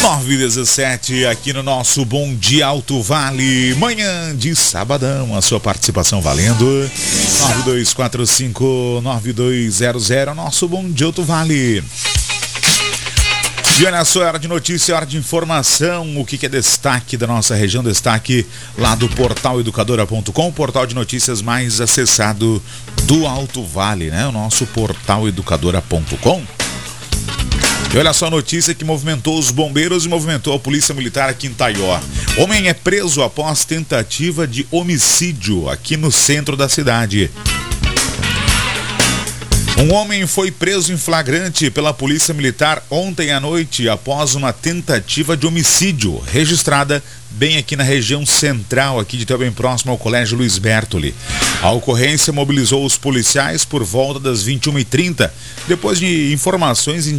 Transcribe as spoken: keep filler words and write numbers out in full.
nove e dezessete aqui no nosso Bom Dia Alto Vale, manhã de sabadão, a sua participação valendo nove dois quatro cinco nove dois zero zero, nosso Bom Dia Alto Vale. E olha só, hora de notícia, hora de informação, o que, que é destaque da nossa região, destaque lá do portal educadora ponto com, o portal de notícias mais acessado do Alto Vale, né? O nosso portal educadora ponto com. E olha só a notícia que movimentou os bombeiros e movimentou a polícia militar aqui em Taió. Homem é preso após tentativa de homicídio aqui no centro da cidade. Um homem foi preso em flagrante pela polícia militar ontem à noite após uma tentativa de homicídio registrada bem aqui na região central, aqui de bem próximo ao Colégio Luiz Bertoli. A ocorrência mobilizou os policiais por volta das vinte e uma e trinta, depois de informações